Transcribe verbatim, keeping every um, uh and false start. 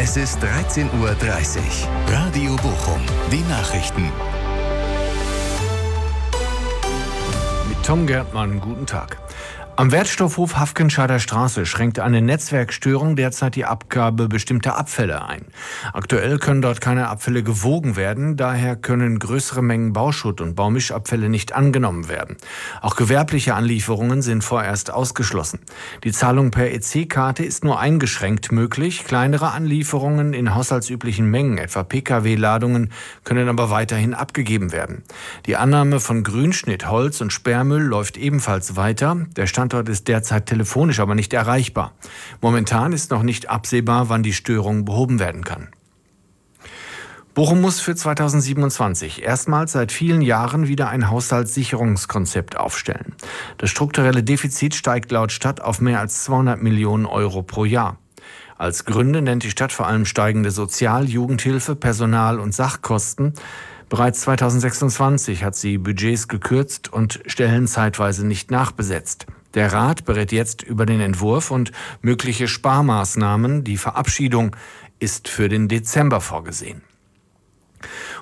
Es ist dreizehn Uhr dreißig. Radio Bochum. Die Nachrichten. Mit Tom Gertmann, guten Tag. Am Wertstoffhof Hafkenscheider Straße schränkt eine Netzwerkstörung derzeit die Abgabe bestimmter Abfälle ein. Aktuell können dort keine Abfälle gewogen werden, daher können größere Mengen Bauschutt und Baumischabfälle nicht angenommen werden. Auch gewerbliche Anlieferungen sind vorerst ausgeschlossen. Die Zahlung per E C-Karte ist nur eingeschränkt möglich. Kleinere Anlieferungen in haushaltsüblichen Mengen, etwa Pkw-Ladungen, können aber weiterhin abgegeben werden. Die Annahme von Grünschnitt, Holz und Sperrmüll läuft ebenfalls weiter. Der Stand Standort ist derzeit telefonisch aber nicht erreichbar. Momentan ist noch nicht absehbar, wann die Störung behoben werden kann. Bochum muss für zweitausendsiebenundzwanzig erstmals seit vielen Jahren wieder ein Haushaltssicherungskonzept aufstellen. Das strukturelle Defizit steigt laut Stadt auf mehr als zweihundert Millionen Euro pro Jahr. Als Gründe nennt die Stadt vor allem steigende Sozial-, Jugendhilfe-, Personal- und Sachkosten. Bereits zweitausendsechsundzwanzig hat sie Budgets gekürzt und Stellen zeitweise nicht nachbesetzt. Der Rat berät jetzt über den Entwurf und mögliche Sparmaßnahmen. Die Verabschiedung ist für den Dezember vorgesehen.